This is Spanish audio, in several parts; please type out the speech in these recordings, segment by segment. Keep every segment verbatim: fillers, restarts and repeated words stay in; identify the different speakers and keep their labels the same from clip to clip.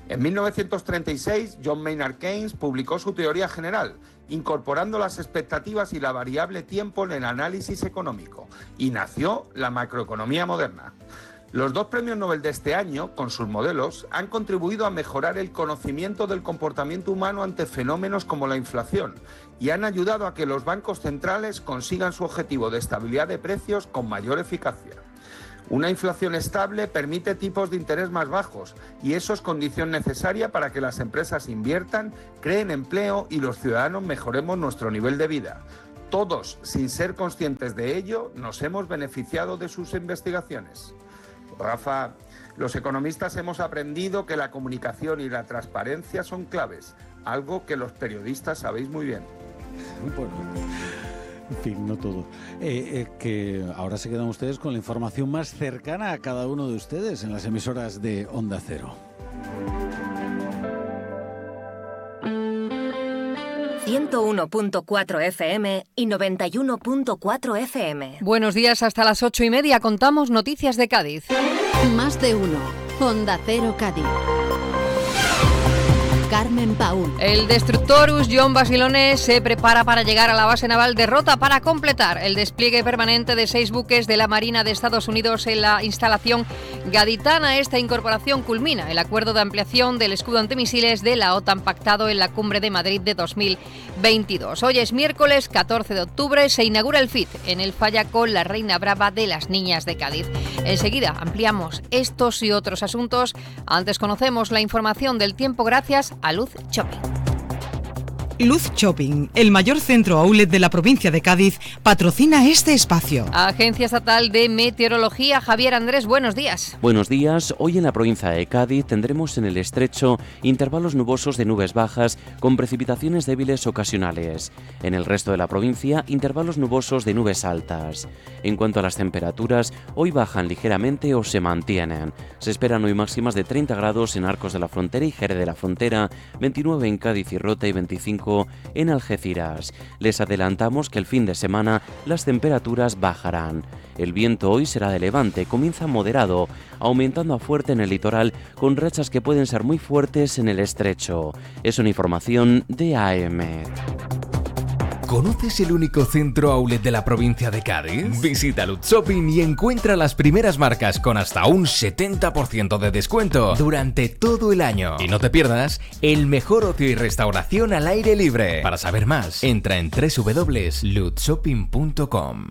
Speaker 1: En mil novecientos treinta y seis, John Maynard Keynes publicó su teoría general, incorporando las expectativas y la variable tiempo en el análisis económico, y nació la macroeconomía moderna. Los dos premios Nobel de este año, con sus modelos, han contribuido a mejorar el conocimiento del comportamiento humano ante fenómenos como la inflación y han ayudado a que los bancos centrales consigan su objetivo de estabilidad de precios con mayor eficacia. Una inflación estable permite tipos de interés más bajos y eso es condición necesaria para que las empresas inviertan, creen empleo y los ciudadanos mejoremos nuestro nivel de vida. Todos, sin ser conscientes de ello, nos hemos beneficiado de sus investigaciones. Rafa, los economistas hemos aprendido que la comunicación y la transparencia son claves, algo que los periodistas sabéis muy bien.
Speaker 2: Bueno, en fin, no todo. Eh, eh, que ahora se quedan ustedes con la información más cercana a cada uno de ustedes en las emisoras de Onda Cero.
Speaker 3: ciento uno punto cuatro F M y noventa y uno punto cuatro F M.
Speaker 4: Buenos días, hasta las ocho y media contamos noticias de Cádiz.
Speaker 5: Más de uno. Onda Cero Cádiz. Carmen Paúl.
Speaker 4: El Destructorus John Basilone se prepara para llegar a la base naval de Rota para completar el despliegue permanente de seis buques de la Marina de Estados Unidos en la instalación gaditana. Esta incorporación culmina el acuerdo de ampliación del escudo antimisiles de la OTAN pactado en la Cumbre de Madrid de dos mil veintidós. Hoy es miércoles catorce de octubre, se inaugura el F I T en el Falla con la Reina Brava de las Niñas de Cádiz. Enseguida ampliamos estos y otros asuntos. Antes conocemos la información del tiempo gracias a Luz Shopping.
Speaker 6: Luz Shopping, el mayor centro outlet de la provincia de Cádiz, patrocina este espacio.
Speaker 4: Agencia Estatal de Meteorología, Javier Andrés, buenos días.
Speaker 7: Buenos días. Hoy en la provincia de Cádiz tendremos en el estrecho intervalos nubosos de nubes bajas con precipitaciones débiles ocasionales. En el resto de la provincia, intervalos nubosos de nubes altas. En cuanto a las temperaturas, hoy bajan ligeramente o se mantienen. Se esperan hoy máximas de treinta grados en Arcos de la Frontera y Jerez de la Frontera, veintinueve en Cádiz y Rota y veinticinco en Algeciras. Les adelantamos que el fin de semana las temperaturas bajarán. El viento hoy será de levante, comienza moderado, aumentando a fuerte en el litoral con rachas que pueden ser muy fuertes en el estrecho. Es una información de A M.
Speaker 8: ¿Conoces el único centro outlet de la provincia de Cádiz? Visita Luz Shopping y encuentra las primeras marcas con hasta un setenta por ciento de descuento durante todo el año. Y no te pierdas el mejor ocio y restauración al aire libre. Para saber más, entra en doble u doble u doble u punto luz shopping punto com.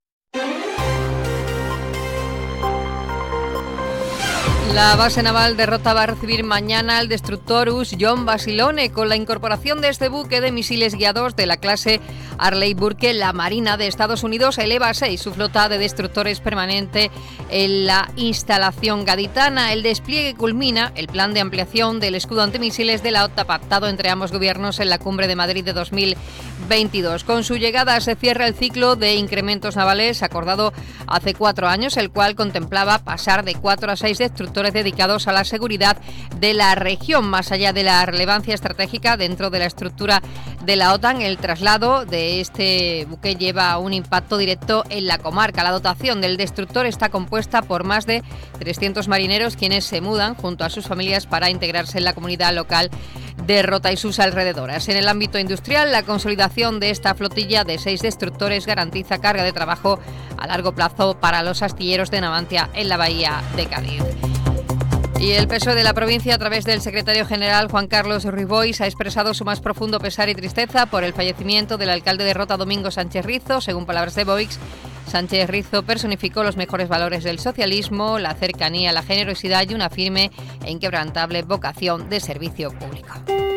Speaker 4: La base naval de Rota va a recibir mañana al Destructorus John Basilone. Con la incorporación de este buque de misiles guiados de la clase Arleigh Burke, la Marina de Estados Unidos eleva a seis su flota de destructores permanente en la instalación gaditana. El despliegue culmina el plan de ampliación del escudo antimisiles de la OTAN pactado entre ambos gobiernos en la Cumbre de Madrid de dos mil veintidós. Con su llegada se cierra el ciclo de incrementos navales acordado hace cuatro años, el cual contemplaba pasar de cuatro a seis destructores dedicados a la seguridad de la región. Más allá de la relevancia estratégica dentro de la estructura de la OTAN, el traslado de este buque lleva un impacto directo en la comarca. La dotación del destructor está compuesta por más de trescientos marineros, quienes se mudan junto a sus familias para integrarse en la comunidad local de Rota y sus alrededores. En el ámbito industrial, la consolidación de esta flotilla de seis destructores garantiza carga de trabajo a largo plazo para los astilleros de Navantia en la bahía de Cádiz. Y el P S O E de la provincia, a través del secretario general Juan Carlos Ruiz Boix, ha expresado su más profundo pesar y tristeza por el fallecimiento del alcalde de Rota, Domingo Sánchez Rizo. Según palabras de Boix, Sánchez Rizo personificó los mejores valores del socialismo, la cercanía, la generosidad y una firme e inquebrantable vocación de servicio público.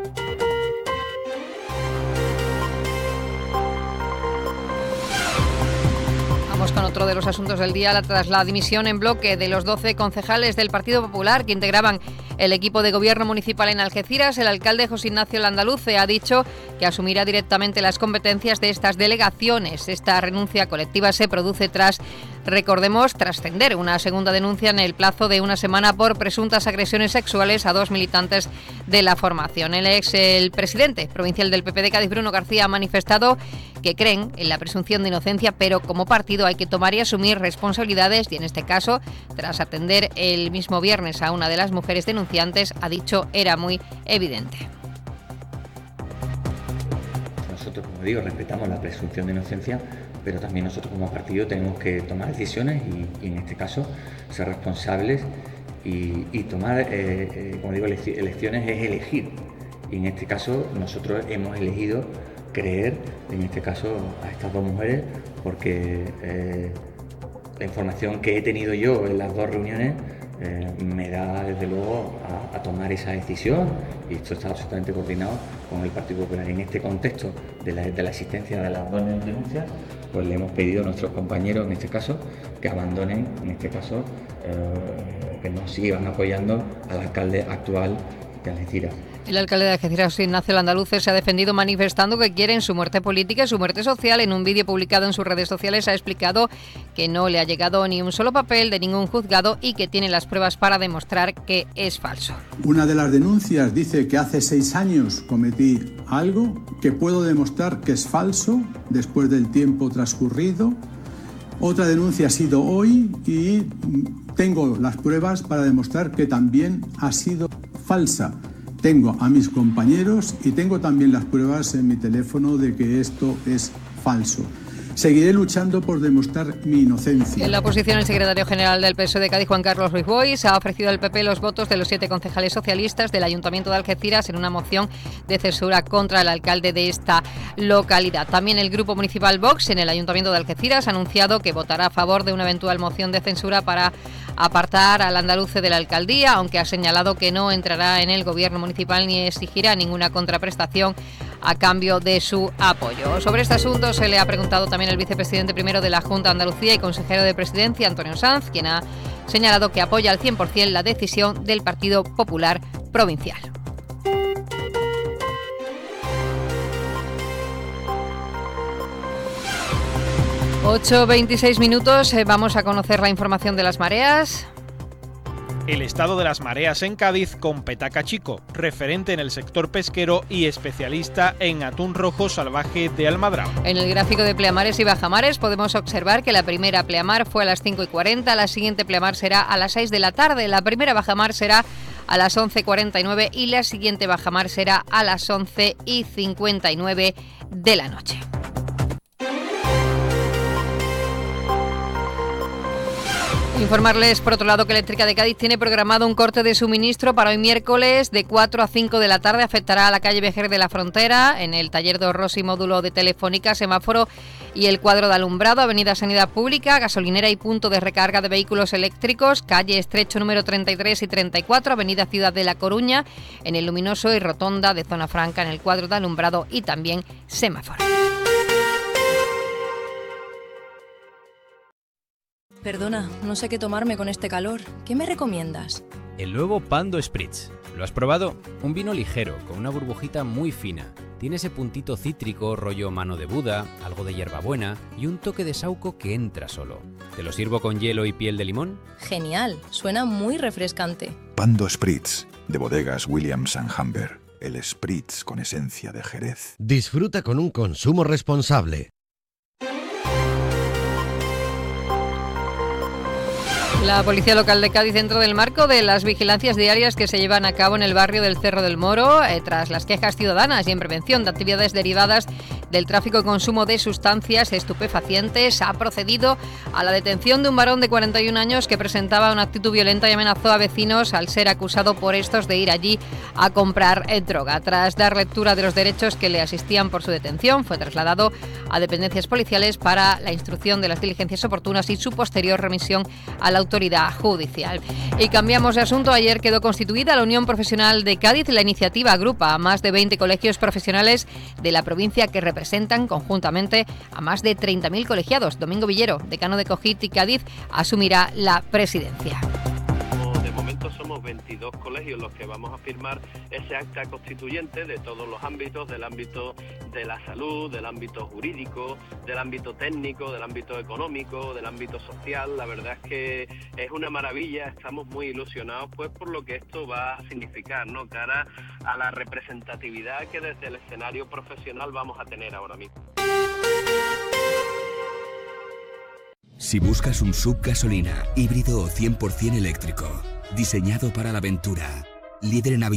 Speaker 4: Vamos con otro de los asuntos del día. Tras la dimisión en bloque de los doce concejales del Partido Popular que integraban el equipo de gobierno municipal en Algeciras, el alcalde José Ignacio Landaluce ha dicho que asumirá directamente las competencias de estas delegaciones. Esta renuncia colectiva se produce tras, recordemos, trascender una segunda denuncia en el plazo de una semana por presuntas agresiones sexuales a dos militantes de la formación. El ex el presidente provincial del P P de Cádiz, Bruno García, ha manifestado que que creen en la presunción de inocencia, pero como partido hay que tomar y asumir responsabilidades y en este caso, tras atender el mismo viernes a una de las mujeres denunciantes, ha dicho era muy evidente.
Speaker 9: Nosotros, como digo, respetamos la presunción de inocencia, pero también nosotros como partido tenemos que tomar decisiones y, y en este caso ser responsables y, y tomar, eh, eh, como digo, elecciones es elegir. Y en este caso nosotros hemos elegido creer, en este caso, a estas dos mujeres porque eh, la información que he tenido yo en las dos reuniones eh, me da desde luego a, a tomar esa decisión, y esto está absolutamente coordinado con el Partido Popular. En este contexto de la, de la existencia de las dos denuncias, pues le hemos pedido a nuestros compañeros, en este caso, que abandonen, en este caso, eh, que no sigan apoyando al alcalde actual de Algeciras.
Speaker 4: El alcalde de Algeciras, Ignacio Landaluce, se ha defendido manifestando que quieren su muerte política y su muerte social. En un vídeo publicado en sus redes sociales ha explicado que no le ha llegado ni un solo papel de ningún juzgado y que tiene las pruebas para demostrar que es falso.
Speaker 10: Una de las denuncias dice que hace seis años cometí algo que puedo demostrar que es falso después del tiempo transcurrido. Otra denuncia ha sido hoy y tengo las pruebas para demostrar que también ha sido falsa. Tengo a mis compañeros y tengo también las pruebas en mi teléfono de que esto es falso. Seguiré luchando por demostrar mi inocencia.
Speaker 4: En la oposición, el secretario general del P S O E de Cádiz, Juan Carlos Ruiz Boix, ha ofrecido al P P los votos de los siete concejales socialistas del Ayuntamiento de Algeciras en una moción de censura contra el alcalde de esta localidad. También el Grupo Municipal Vox en el Ayuntamiento de Algeciras ha anunciado que votará a favor de una eventual moción de censura para apartar al andaluce de la alcaldía, aunque ha señalado que no entrará en el gobierno municipal ni exigirá ninguna contraprestación a cambio de su apoyo. Sobre este asunto se le ha preguntado también el vicepresidente primero de la Junta de Andalucía y consejero de Presidencia, Antonio Sanz, quien ha señalado que apoya al cien por ciento la decisión del Partido Popular Provincial. ocho veintiséis minutos, vamos a conocer la información de las mareas.
Speaker 11: El estado de las mareas en Cádiz con Petaca Chico, referente en el sector pesquero y especialista en atún rojo salvaje de Almadraba.
Speaker 4: En el gráfico de pleamares y bajamares podemos observar que la primera pleamar fue a las cinco y cuarenta, la siguiente pleamar será a las seis de la tarde, la primera bajamar será a las once y cuarenta y nueve y la siguiente bajamar será a las once y cincuenta y nueve de la noche. Informarles, por otro lado, que Eléctrica de Cádiz tiene programado un corte de suministro para hoy miércoles de cuatro a cinco de la tarde. Afectará a la calle Vejer de la Frontera, en el taller de ahorros y módulo de Telefónica, semáforo y el cuadro de alumbrado, Avenida Sanidad Pública, gasolinera y punto de recarga de vehículos eléctricos, calle Estrecho número treinta y tres y treinta y cuatro, Avenida Ciudad de La Coruña, en el luminoso y rotonda de Zona Franca, en el cuadro de alumbrado y también semáforo.
Speaker 12: Perdona, no sé qué tomarme con este calor. ¿Qué me recomiendas?
Speaker 13: El nuevo Pando Spritz. ¿Lo has probado? Un vino ligero, con una burbujita muy fina. Tiene ese puntito cítrico, rollo mano de Buda, algo de hierbabuena y un toque de saúco que entra solo. ¿Te lo sirvo con hielo y piel de limón?
Speaker 12: Genial, suena muy refrescante.
Speaker 14: Pando Spritz, de bodegas Williams and Humber. El Spritz con esencia de Jerez.
Speaker 15: Disfruta con un consumo responsable.
Speaker 4: La Policía Local de Cádiz, dentro del marco de las vigilancias diarias que se llevan a cabo en el barrio del Cerro del Moro, eh, tras las quejas ciudadanas y en prevención de actividades derivadas del tráfico y consumo de sustancias estupefacientes, ha procedido a la detención de un varón de cuarenta y un años que presentaba una actitud violenta y amenazó a vecinos al ser acusado por estos de ir allí a comprar eh, droga. Tras dar lectura de los derechos que le asistían por su detención, fue trasladado a dependencias policiales para la instrucción de las diligencias oportunas y su posterior remisión a la autoridad judicial. Y cambiamos de asunto. Ayer quedó constituida la Unión Profesional de Cádiz. La iniciativa agrupa a más de veinte colegios profesionales de la provincia que representan conjuntamente a más de treinta mil colegiados. Domingo Villero, decano de COGIT y Cádiz, asumirá la presidencia.
Speaker 16: Somos veintidós colegios los que vamos a firmar ese acta constituyente de todos los ámbitos, del ámbito de la salud, del ámbito jurídico, del ámbito técnico, del ámbito económico, del ámbito social. La verdad es que es una maravilla, estamos muy ilusionados pues por lo que esto va a significar, ¿no?, cara a la representatividad que desde el escenario profesional vamos a tener ahora mismo.
Speaker 17: Si buscas un S U V gasolina, híbrido o cien por ciento eléctrico, diseñado para la aventura, líder en